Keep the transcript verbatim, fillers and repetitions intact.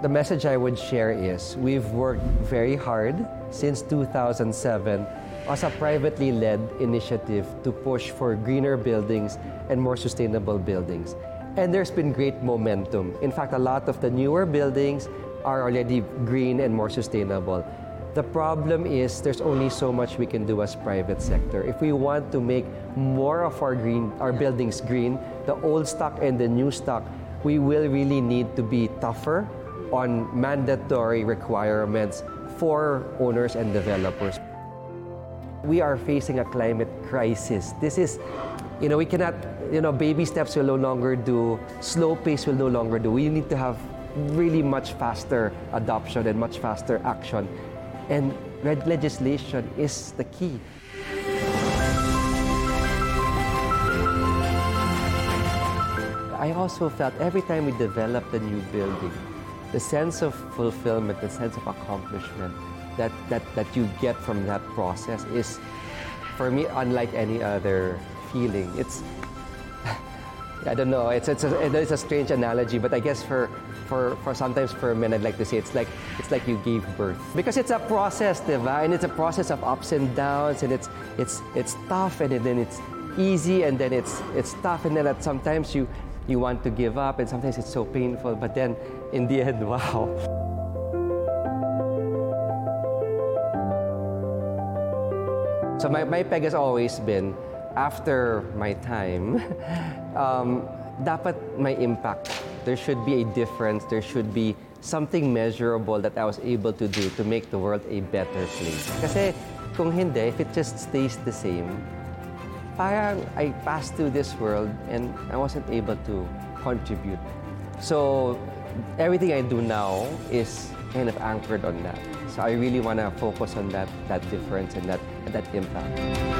The message I would share is we've worked very hard since two thousand seven as a privately led initiative to push for greener buildings and more sustainable buildings. And there's been great momentum. In fact, a lot of the newer buildings are already green and more sustainable. The problem is there's only so much we can do as private sector. If we want to make more of our green, our buildings green, the old stock and the new stock, we will really need to be tougher on mandatory requirements for owners and developers. We are facing a climate crisis. This is, you know, we cannot, you know, baby steps will no longer do, slow pace will no longer do. We need to have really much faster adoption and much faster action. And red legislation is the key. I also felt every time we developed a new building, the sense of fulfillment, the sense of accomplishment that, that, that you get from that process is, for me, unlike any other feeling. It's, I don't know, it's, it's, a, it's a strange analogy, but I guess for, for, for sometimes for men, I'd like to say it's like, it's like you gave birth. Because it's a process, diba? And it's a process of ups and downs, and it's, it's, it's tough, and then it's easy, and then it's, it's tough, and then at sometimes you, you want to give up, and sometimes it's so painful, but then in the end, wow. So my, my peg has always been, after my time, um, dapat may impact. There should be a difference. There should be something measurable that I was able to do to make the world a better place. Kasi kung hindi, if it just stays the same, parang I passed through this world and I wasn't able to contribute. So everything I do now is kind of anchored on that. So I really want to focus on that, that difference and that, and that impact.